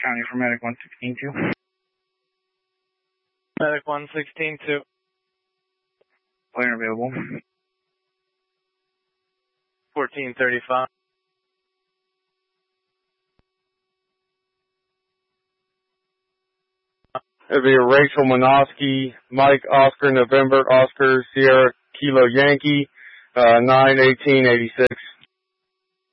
County for Medic 116-2. Medic 116-2. Player available. 1435. It'll be a Rachel Minoski, Mike Oscar November Oscar Sierra Kilo Yankee, 9/18/86.